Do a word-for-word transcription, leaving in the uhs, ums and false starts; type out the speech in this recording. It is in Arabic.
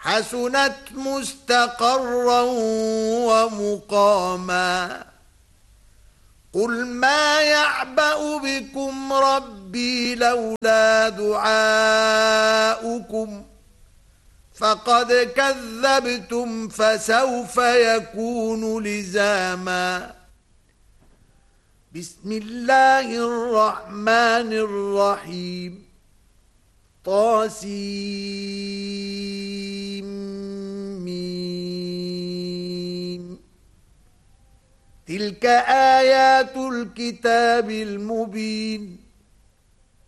حسنت مستقرا ومقاما قل ما يعبأ بكم ربي لولا دعاؤكم فقد كذبتم فسوف يكون لزاما بسم الله الرحمن الرحيم طاسيم تلك آيات الكتاب المبين